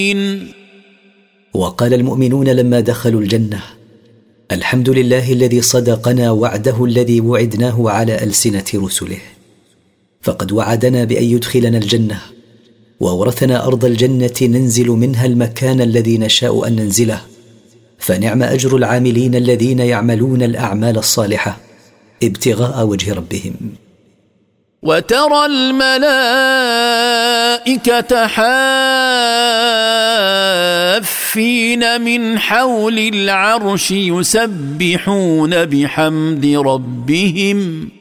وقال المؤمنون لما دخلوا الجنة: الحمد لله الذي صدقنا وعده الذي وعدناه على ألسنة رسله، فقد وعدنا بأن يدخلنا الجنة وأورثنا أرض الجنة ننزل منها المكان الذي نشاء أن ننزله، فنعم أجر العاملين الذين يعملون الأعمال الصالحة ابتغاء وجه ربهم. وترى الملائكة حافين من حول العرش يسبحون بحمد ربهم